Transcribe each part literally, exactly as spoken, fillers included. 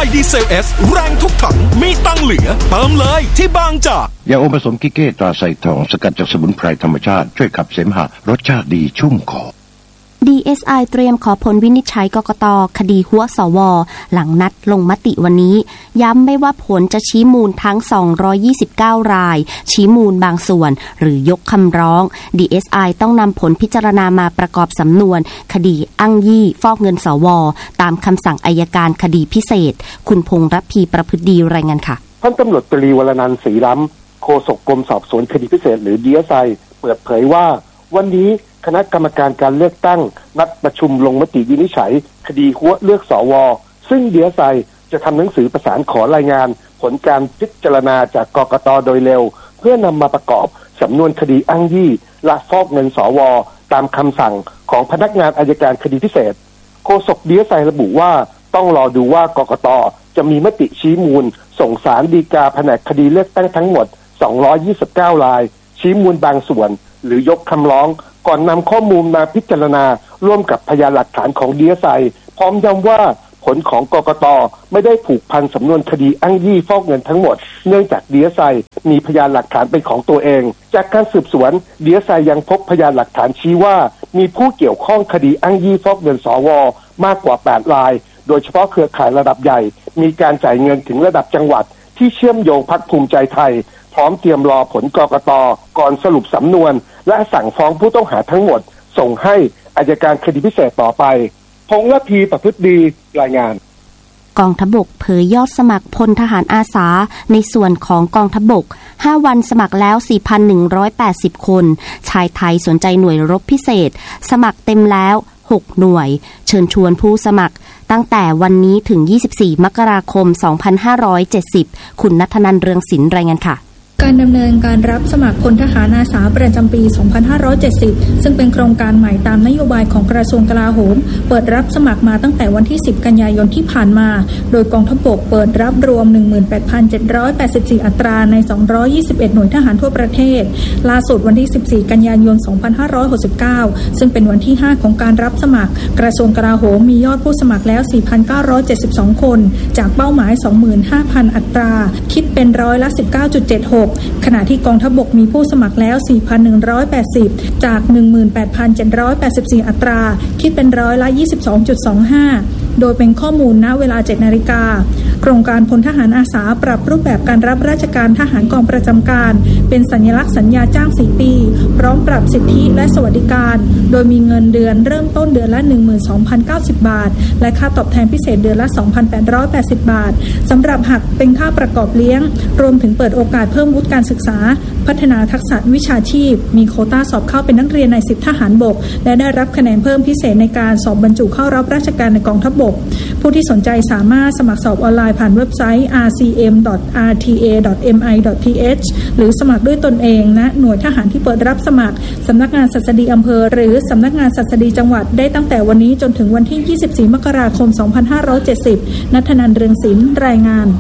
ดีเซล S แรงทุกถังมีตังเหลือเติมเลยที่บางจากยาอมผสมกิเก้ตราไซทองสกัดจากสมุนไพรธรรมชาติช่วยขับเสมหะรสชาติดีชุ่มคอดี เอส ไอ เตรียมขอผลวินิจฉัยกกต.คดีหัวสว.หลังนัดลงมติวันนี้ย้ำไม่ว่าผลจะชี้มูลทั้งสองร้อยยี่สิบเก้ารายชี้มูลบางส่วนหรือยกคำร้อง ดี เอส ไอ ต้องนำผลพิจารณามาประกอบสำนวนคดีอ้างยี่ฟอกเงินสว.ตามคำสั่งอัยการคดีพิเศษคุณพงษ์รัพีประพฤติดีรายงานค่ะท่านตำรวจตรีวรนันท์ศรีล้ำโฆษกกรมสอบสวนคดีพิเศษหรือ ดี เอส ไอ เปิดเผยว่าวันนี้คณะกรรมการการเลือกตั้งนัดประชุมลงมติวินิจฉัยคดีหัวเลือกสวซึ่ง ดี เอส ไอ จะทำหนังสือประสานขอรายงานผลการพิจารณาจากกกต.โดยเร็วเพื่อนำมาประกอบสำนวนคดีอ้างยี่และฟอกเงินสวตามคำสั่งของพนักงานอัยการคดีพิเศษโฆษก ดี เอส ไอ ระบุว่าต้องรอดูว่ากกต.จะมีมติชี้มูลส่งศาลฎีกาแผนกคดีเลือกตั้งทั้งหมดสองร้อยยี่สิบเก้ารายชี้มูลบางส่วนหรือยกคำร้องก่อนนำข้อมูลมาพิจารณาร่วมกับพยานหลักฐานของ ดี เอส ไอ พร้อมย้ำว่าผลของกกต.ไม่ได้ผูกพันสำนวนคดีอ้างยี่ฟอกเงินทั้งหมดเนื่องจาก ดี เอส ไอ มีพยานหลักฐานเป็นของตัวเองจากการสืบสวน ดี เอส ไอ ยังพบพยานหลักฐานชี้ว่ามีผู้เกี่ยวข้องคดีอ้างยี่ฟอกเงินสวมากกว่าแปดรายโดยเฉพาะเครือข่ายระดับใหญ่มีการจ่ายเงินถึงระดับจังหวัดที่เชื่อมโยงพรรคภูมิใจไทยพร้อมเตรียมรอผลกกต.ก่อนสรุปสำนวนและสั่งฟ้องผู้ต้องหาทั้งหมดส่งให้อัยการคดีพิเศษต่อไปพงษ์ระพีประพฤติดีรายงานกองทัพบกเผยยอดสมัครพลทหารอาสาในส่วนของกองทัพบกห้าวันสมัครแล้ว สี่พันหนึ่งร้อยแปดสิบ คนชายไทยสนใจหน่วยรบพิเศษสมัครเต็มแล้วหกหน่วยเชิญชวนผู้สมัครตั้งแต่วันนี้ถึงยี่สิบสี่มกราคมสองพันห้าร้อยเจ็ดสิบคุณณัฐนันท์เรืองศิลป์รายงานค่ะการดำเนินการรับสมัครพลทหารอาสาประจำปี สองพันห้าร้อยเจ็ดสิบ ซึ่งเป็นโครงการใหม่ตามนโยบายของกระทรวงกลาโหมเปิดรับสมัครมาตั้งแต่วันที่ สิบ กันยายนที่ผ่านมาโดยกองทัพบกเปิดรับรวม หนึ่งหมื่นแปดพันเจ็ดร้อยแปดสิบสี่ อัตราใน สองร้อยยี่สิบเอ็ด หน่วยทหารทั่วประเทศล่าสุดวันที่ สิบสี่ กันยายน สองพันห้าร้อยหกสิบเก้า ซึ่งเป็นวันที่ ห้า ของการรับสมัครกระทรวงกลาโหมมียอดผู้สมัครแล้ว สี่พันเก้าร้อยเจ็ดสิบสอง คนจากเป้าหมาย สองหมื่นห้าพัน อัตราคิดเป็นร้อยละ สิบเก้าจุดเจ็ดหก ขณะที่กองทัพบกมีผู้สมัครแล้ว สี่พันหนึ่งร้อยแปดสิบ จาก หนึ่งหมื่นแปดพันเจ็ดร้อยแปดสิบสี่ อัตราคิดเป็นร้อยละ ยี่สิบสองจุดสองห้า โดยเป็นข้อมูลณเวลา เจ็ดนาฬิกาโครงการพลทหารอาสาปรับรูปแบบการรับราชการทหารกองประจำการเป็นสัญลักษณ์สัญญาจ้างสี่ปีพร้อมปรับสิทธิและสวัสดิการโดยมีเงินเดือนเริ่มต้นเดือนละ หนึ่งหมื่นสองพันเก้าสิบ บาทและค่าตอบแทนพิเศษเดือนละ สองพันแปดร้อยแปดสิบ บาทสำหรับหักเป็นค่าประกอบเลี้ยงรวมถึงเปิดโอกาสเพิ่มวุฒิการศึกษาพัฒนาทักษะวิชาชีพมีโควต้าสอบเข้าเป็นนักเรียนในสิบทหารบกและได้รับคะแนนเพิ่มพิเศษในการสอบบรรจุเข้ารับราชการในกองทัพบกผู้ที่สนใจสามารถสมัครสอบออนไลน์ผ่านเว็บไซต์ อาร์ ซี เอ็ม ดอท อาร์ ที เอ ดอท เอ็ม ไอ ดอท ที เอช หรือสมัครด้วยตนเองณหน่วยทหารที่เปิดรับสมัครสำนักงานศัสดีอำเภอหรือสำนักงานศัสดีจังหวัดได้ตั้งแต่วันนี้จนถึงวันที่ยี่สิบสี่มกราคมสองพันห้าร้อยเจ็ดสิบณฐนันท์เรืองศิลป์รายงาน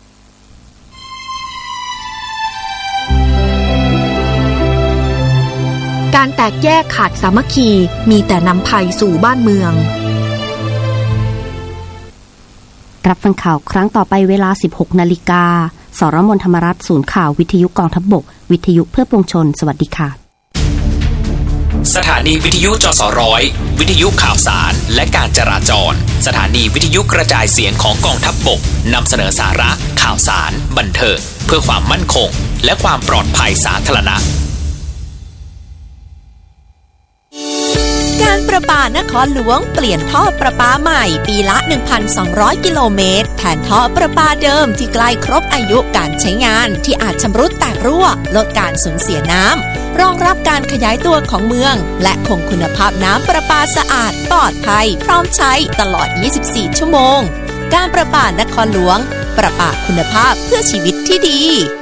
การแตกแยกขาดสามัคคีมีแต่นำภัยสู่บ้านเมืองรับฟังข่าวครั้งต่อไปเวลา สิบหกนาฬิกา สรมนธรรมรัตน์ศูนย์ข่าววิทยุกองทัพบกวิทยุเพื่อปวงชนสวัสดีค่ะสถานีวิทยุจสร้อยวิทยุข่าวสารและการจราจรสถานีวิทยุกระจายเสียงของกองทัพบกนำเสนอสาระข่าวสารบันเทิงเพื่อความมั่นคงและความปลอดภัยสาธารณะการประปานครหลวงเปลี่ยนท่อประปาใหม่ปีละ หนึ่งพันสองร้อย กิโลเมตรแทนท่อประปาเดิมที่ใกล้ครบอายุการใช้งานที่อาจชำรุดแตกรั่วลดการสูญเสียน้ำรองรับการขยายตัวของเมืองและคงคุณภาพน้ำประปาสะอาดปลอดภัยพร้อมใช้ตลอดยี่สิบสี่ชั่วโมงการประปานครหลวงประปาคุณภาพเพื่อชีวิตที่ดี